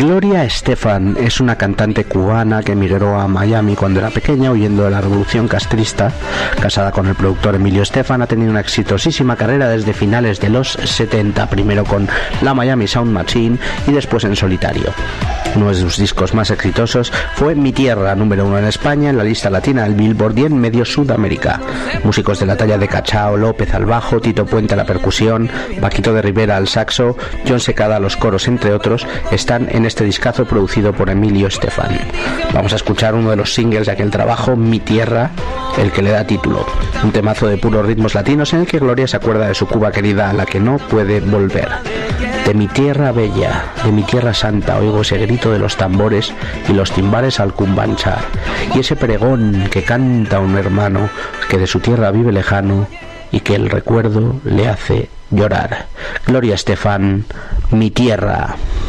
Gloria Estefan es una cantante cubana que emigró a Miami cuando era pequeña huyendo de la revolución castrista. Casada con el productor Emilio Estefan, ha tenido una exitosísima carrera desde finales de los 70, primero con la Miami Sound Machine y después en solitario. Uno de sus discos más exitosos fue Mi Tierra, número 1 en España, en la lista latina del Billboard y en medio Sudamérica. Músicos de la talla de Cachao López al bajo, Tito Puente a la percusión, Paquito de Rivera al saxo, John Secada a los coros, entre otros, están en este discazo producido por Emilio Estefan. Vamos a escuchar uno de los singles de aquel trabajo, Mi Tierra, el que le da título. Un temazo de puros ritmos latinos en el que Gloria se acuerda de su Cuba querida a la que no puede volver. De mi tierra bella, de mi tierra santa, oigo ese grito de los tambores y los timbales al cumbanchar, y ese pregón que canta un hermano que de su tierra vive lejano y que el recuerdo le hace llorar. Gloria Estefan, Mi Tierra.